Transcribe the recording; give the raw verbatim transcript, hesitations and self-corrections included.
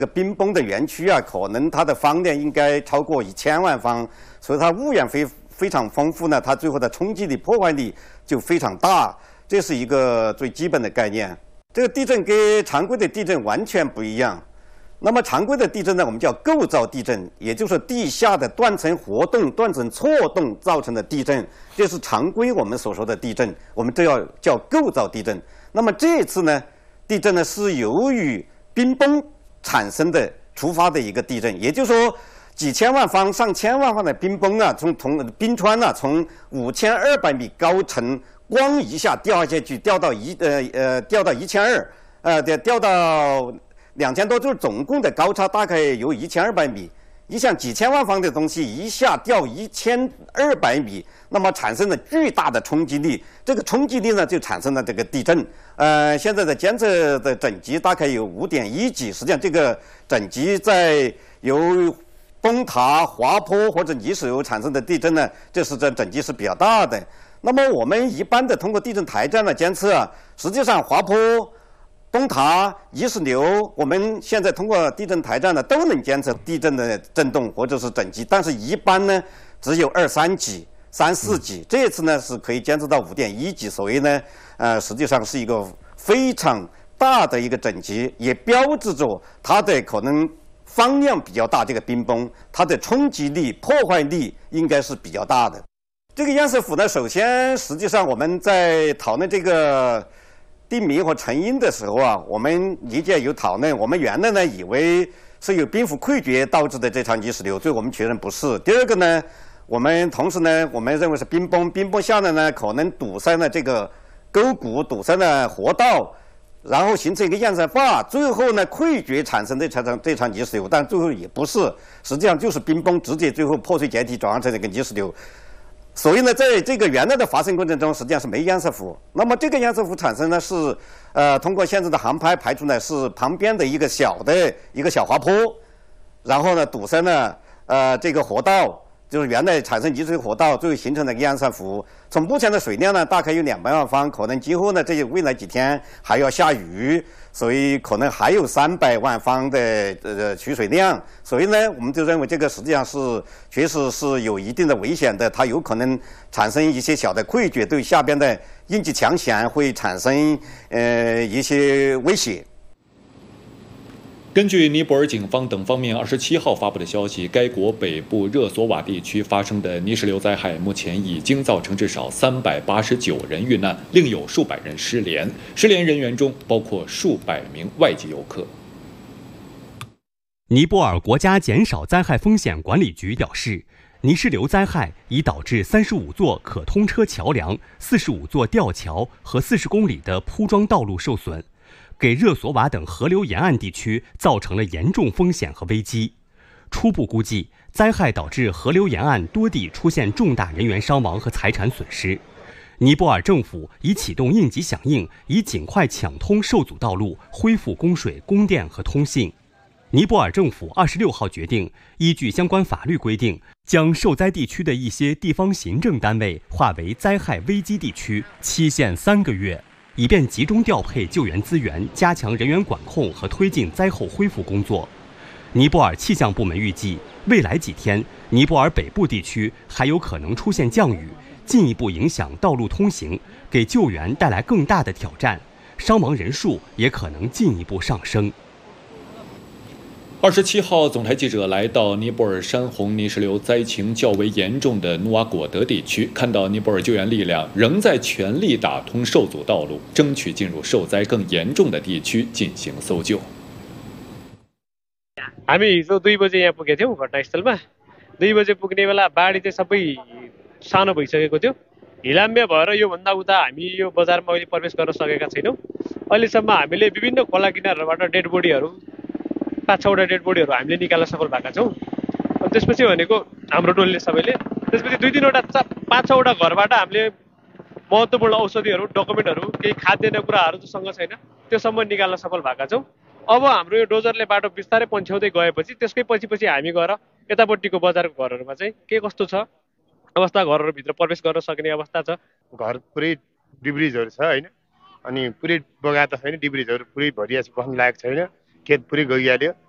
这个冰崩的园区啊，可能它的方量应该超过一千万方，所以它物源非非常丰富呢，它最后的冲击力、破坏力就非常大，这是一个最基本的概念。这个地震跟常规的地震完全不一样。那么常规的地震呢，我们叫构造地震，也就是地下的断层活动、断层错动造成的地震，这是常规我们所说的地震，我们这要叫构造地震。那么这次呢，地震呢是由于冰崩产生的触发的一个地震，也就是说，几千万方、上千万方的冰崩啊，从从冰川啊，从五千二百米高层，咣一下掉下去，掉到一呃呃掉到一千二，呃掉掉到两千多，就是总共的高差大概有一千二百米。你想几千万方的东西一下掉一千二百米，那么产生了巨大的冲击力，这个冲击力呢就产生了这个地震。呃，现在的监测的等级大概有五点一级，实际上这个等级在由崩塌、滑坡或者泥石流产生的地震呢，这是这等级是比较大的。那么我们一般的通过地震台这样的监测啊，实际上滑坡、崩塌、泥石流，我们现在通过地震台站呢都能监测地震的震动或者是等级，但是一般呢只有二三级、三四级。这次呢是可以监测到五点一级，所以呢，呃，实际上是一个非常大的一个等级，也标志着它的可能方量比较大。这个冰崩，它的冲击力、破坏力应该是比较大的。这个堰塞府呢，首先实际上我们在讨论这个地名和成因的时候啊，我们理解有讨论。我们原来呢以为是由冰湖溃决导致的这场泥石流，最后我们确认不是。第二个呢，我们同时呢，我们认为是冰崩，冰崩下来呢可能堵塞了这个沟谷，堵塞了河道，然后形成一个堰塞坝，最后呢溃决产生的这场这场泥石流，但最后也不是，实际上就是冰崩直接最后破碎解体转换成这个泥石流。所以呢，在这个原来的发生过程中，实际上是没堰塞湖。那么这个堰塞湖产生呢，是呃通过现在的航拍排除呢，是旁边的一个小的一个小滑坡，然后呢堵塞了呃这个河道，就是原来产生泥水河道，最后形成了一个堰塞湖。从目前的水量呢，大概有两百万方，可能今后呢，这些未来几天还要下雨，所以可能还有三百万方的呃取水量。所以呢，我们就认为这个实际上是确实是有一定的危险的，它有可能产生一些小的溃决，对下边的应急强险会产生呃一些威胁。 根据尼泊尔警方等方面二十七号发布的消息，该国北部热索瓦地区发生的泥石流灾害，目前已经造成至少三百八十九人遇难，另有数百人失联。失联人员中包括数百名外籍游客。 尼泊尔国家减少灾害风险管理局表示，泥石流灾害已导致三十五座可通车桥梁、四十五座吊桥和四十公里的铺装道路受损，给热索瓦等河流沿岸地区造成了严重风险和危机。初步估计，灾害导致河流沿岸多地出现重大人员伤亡和财产损失。尼泊尔政府已启动应急响应，以尽快抢通受阻道路，恢复供水、供电和通信。尼泊尔政府二十六号决定，依据相关法律规定，将受灾地区的一些地方行政单位划为灾害危机地区，期限三个月，以便集中调配救援资源，加强人员管控和推进灾后恢复工作。尼泊尔气象部门预计，未来几天，尼泊尔北部地区还有可能出现降雨，进一步影响道路通行，给救援带来更大的挑战，伤亡人数也可能进一步上升。 二十七号，总台记者来到尼泊尔山洪泥石流灾情较为严重的努瓦果德地区，看到尼泊尔救援力量仍在全力打通受阻道路，争取进入受灾更严重的地区进行搜救。 हामी हिजो दुई बजे यहाँ पुगेका थियौँ घटनास्थलमा। दुई बजे पुग्ने बेला बाढी चाहिँ सबै सानो भइसकेको थियो। हिलाम्य भएर योभन्दा उता हामी यो बजारमा अहिले प्रवेश गर्न सकेका छैनौँ। अहिलेसम्म हामीले विभिन्न खोला किनारहरूबाट डेड बोडीहरू पाँच छवटा डेड बोडीहरू हामीले निकाल्न सफल भएका छौँ। अनि त्यसपछि भनेको हाम्रो टोलले सबैले त्यसपछि दुई तिनवटा पाँच छवटा घरबाट हामीले महत्त्वपूर्ण औषधिहरू, डकुमेन्टहरू, केही खाद्यान्न कुराहरू जोसँग छैन त्योसम्म निकाल्न सफल भएका छौँ। अब हाम्रो यो डोजरले बाटो बिस्तारै पन्छ्याउँदै गएपछि त्यसकै पछि पछि हामी गएर यतापट्टिको बजारको घरहरूमा चाहिँ के कस्तो छ अवस्था, घरहरूभित्र प्रवेश गर्न सक्ने अवस्था छ। घर पुरै डिब्रिजहरू छ होइन, अनि पुरै बगा त छैन, डिब्रिजहरू पुरै भरिया छ, बस्न लायक छैन, खेत पुरै गइहाल्यो।